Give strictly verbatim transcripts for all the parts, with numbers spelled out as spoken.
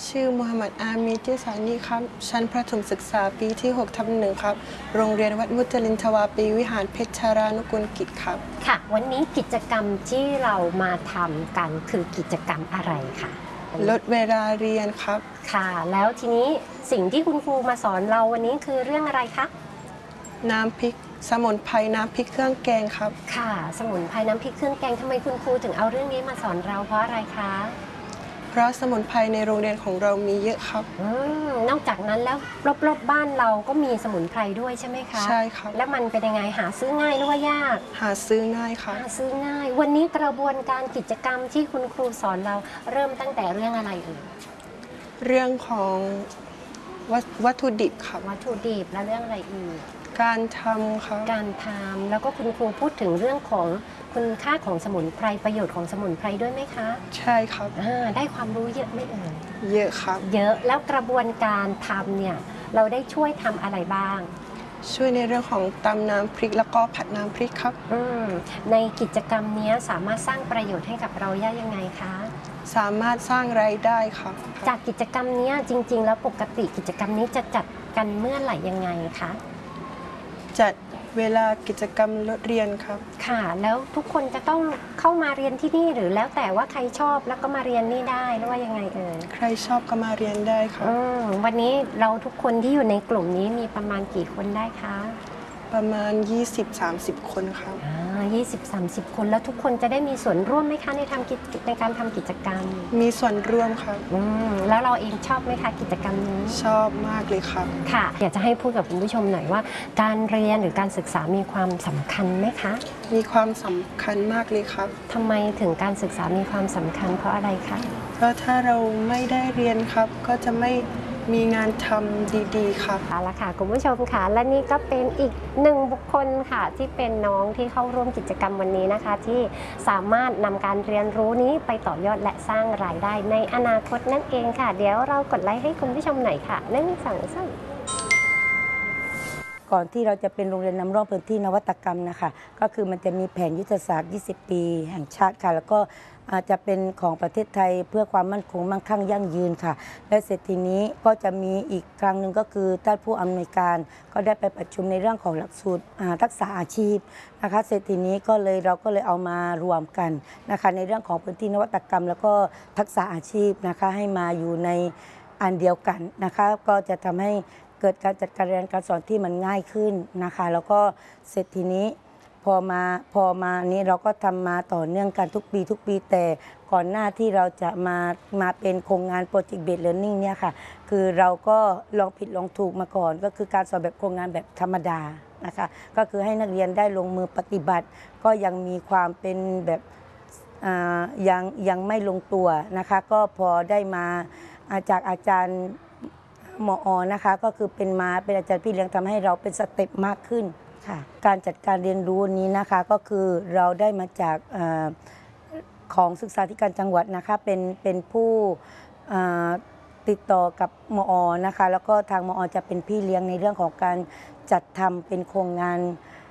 ชื่อมูฮัมหมัดอามีที่สานีครับชั้นประถมศึกษาปีที่หกทับหนึ่งครับโรงเรียนวัดมุจลินทวาปีวิหารเพชรานุกูลกิจครับค่ะวันนี้กิจกรรมที่เรามาทำกันคือกิจกรรมอะไรคะลดเวลาเรียนครับค่ะแล้วทีนี้สิ่งที่คุณครูมาสอนเราวันนี้คือเรื่องอะไรคะน้ำพริกสมุนไพรน้ำพริกเครื่องแกงครับค่ะสมุนไพรน้ำพริกเครื่องแกงทำไมคุณครูถึงเอาเรื่องนี้มาสอนเราเพราะอะไรคะเพราะสมุนไพรในโรงเรียนของเรามีเยอะครับออนอกจากนั้นแล้วรอบๆบ้านเราก็มีสมุนไพรด้วยใช่ไหมคะใช่ครับแล้วมันเป็นยังไงหาซื้อง่ายหรือว่ายากหาซื้อง่ายครับหาซื้อง่ายวันนี้กระบวนการกิจกรรมที่คุณครูสอนเราเริ่มตั้งแต่เรื่องอะไรเอ่ยเรื่องของวัตถุดิบครับวัตถุดิบแล้วเรื่องอะไรอีกการทำครับการทำแล้วก็คุณครูพูดถึงเรื่องของคุณค่าของสมุนไพรประโยชน์ของสมุนไพรด้วยไหมคะใช่ครับได้ความรู้เยอะไหมเอ่ยเยอะครับเยอะแล้วกระบวนการทำเนี่ยเราได้ช่วยทำอะไรบ้างช่วยในเรื่องของตำน้ำพริกแล้วก็ผัดน้ำพริกครับในกิจกรรมนี้สามารถสร้างประโยชน์ให้กับเราได้ยังไงคะสามารถสร้างรายได้ครับจากกิจกรรมนี้จริงๆแล้วปกติกิจกรรมนี้จะจัดกันเมื่อไหร่ยังไงคะจัดเวลากิจกรรมเรียนครับค่ะแล้วทุกคนจะต้องเข้ามาเรียนที่นี่หรือแล้วแต่ว่าใครชอบแล้วก็มาเรียนนี่ได้หรือว่ายังไงเอ่ยใครชอบก็มาเรียนได้ครับวันนี้เราทุกคนที่อยู่ในกลุ่มนี้มีประมาณกี่คนได้คะประมาณ ยี่สิบถึงสามสิบ คนครับอ่ายี่สิบ สามสิบ คนแล้วทุกคนจะได้มีส่วนร่วมไหมคะในทำกิจในการทำกิจกรรมมีส่วนร่วมครับอืมแล้วเราเองชอบไหมคะกิจกรรมนี้ชอบมากเลยครับค่ะอยากจะให้พูดกับคุณผู้ชมหน่อยว่าการเรียนหรือการศึกษามีความสำคัญไหมคะมีความสำคัญมากเลยครับทำไมถึงการศึกษามีความสำคัญเพราะอะไรคะเพราะถ้าเราไม่ได้เรียนครับก็จะไม่มีงานทำดีๆครับเอาละค่ะคุณผู้ชมค่ะและนี่ก็เป็นอีกหนึ่งบุคคลค่ะที่เป็นน้องที่เข้าร่วมกิจกรรมวันนี้นะคะที่สามารถนำการเรียนรู้นี้ไปต่อยอดและสร้างรายได้ในอนาคตนั่นเองค่ะเดี๋ยวเรากดไลค์ให้คุณผู้ชมหน่อยค่ะหนึ่งสองสามก่อนที่เราจะเป็นโรงเรียนนำร่องพื้นที่นวัตกรรมนะคะก็คือมันจะมีแผนยุทธศาสตร์ยี่สิบปีแห่งชาติค่ะแล้วก็อาจจะเป็นของประเทศไทยเพื่อความมั่นคงมั่งคั่งยั่งยืนค่ะและเสร็จทีนี้ก็จะมีอีกครั้งหนึ่งก็คือท่านผู้อำนวยการก็ได้ไปประชุมในเรื่องของหลักสูตรทักษะอาชีพนะคะเสร็จทีนี้ก็เลยเราก็เลยเอามารวมกันนะคะในเรื่องของพื้นที่นวัตกรรมแล้วก็ทักษะอาชีพนะคะให้มาอยู่ในอันเดียวกันนะคะก็จะทำให้เกิดการจัดการเรียนการสอนที่มันง่ายขึ้นนะคะแล้วก็เสร็จทีนี้พอมาพอมานี้เราก็ทำมาต่อเนื่องกันทุกปีทุกปีแต่ก่อนหน้าที่เราจะมามาเป็นโครงงาน Project Based Learning เนี่ยค่ะคือเราก็ลองผิดลองถูกมาก่อนก็คือการสอนแบบโครงงานแบบธรรมดานะคะก็คือให้นักเรียนได้ลงมือปฏิบัติก็ยังมีความเป็นแบบยังยังไม่ลงตัวนะคะก็พอได้มาจากอาจารย์มอนะคะก็คือเป็นมาเป็นอาจารย์พี่เลี้ยงทำให้เราเป็นสเต็ปมากขึ้นค่ะการจัดการเรียนรู้นี้นะคะก็คือเราได้มาจากอของศึกษาธิการจังหวัดนะคะเป็นเป็นผู้ติดต่อกับมอนะคะแล้วก็ทางมอจะเป็นพี่เลี้ยงในเรื่องของการจัดทำเป็นโครงงาน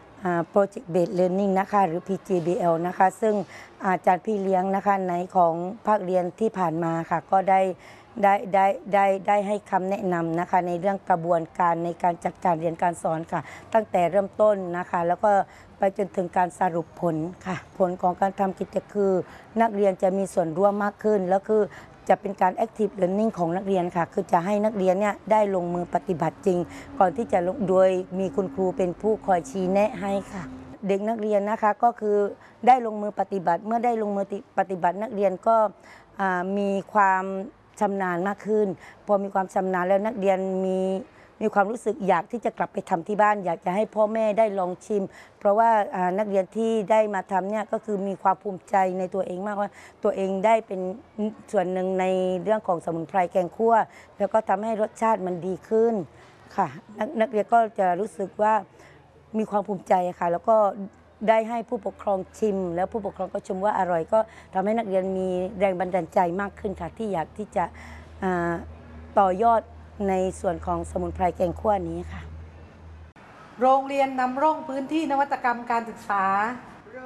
Project Based Learning นะคะหรือ พี จี บี แอล นะคะซึ่งอาจารย์พี่เลี้ยงนะคะในของภาคเรียนที่ผ่านมาค่ะก็ได้ได้ได้ได้ได้ให้คำแนะนำนะคะในเรื่องกระบวนการในการจัดการเรียนการสอนค่ะตั้งแต่เริ่มต้นนะคะแล้วก็ไปจนถึงการสรุปผลค่ะผลของการทำกิจกรรมคือนักเรียนจะมีส่วนร่วมมากขึ้นแล้วคือจะเป็นการ active learning ของนักเรียนค่ะคือจะให้นักเรียนเนี่ยได้ลงมือปฏิบัติจริงก่อนที่จะโดยมีคุณครูเป็นผู้คอยชี้แนะให้ค่ะเด็กนักเรียนนะคะก็คือได้ลงมือปฏิบัติเมื่อได้ลงมือปฏิบัตินักเรียนก็มีความชำนาญมากขึ้นพอมีความชำนาญแล้วนักเรียนมีมีความรู้สึกอยากที่จะกลับไปทำที่บ้านอยากจะให้พ่อแม่ได้ลองชิมเพราะว่านักเรียนที่ได้มาทำเนี่ยก็คือมีความภูมิใจในตัวเองมากว่าตัวเองได้เป็นส่วนหนึ่งในเรื่องของสมุนไพรแกงคั่วแล้วก็ทำให้รสชาติมันดีขึ้นค่ะนักเรียนก็จะรู้สึกว่ามีความภูมิใจค่ะแล้วก็ได้ให้ผู้ปกครองชิมแล้วผู้ปกครองก็ชมว่าอร่อยก็ทำให้นักเรียนมีแรงบันดาลใจมากขึ้นค่ะที่อยากที่จะต่อยอดในส่วนของสมุนไพรแกงคั่วนี้ค่ะโรงเรียนนำร่องพื้นที่นวัตกรรมการศึกษา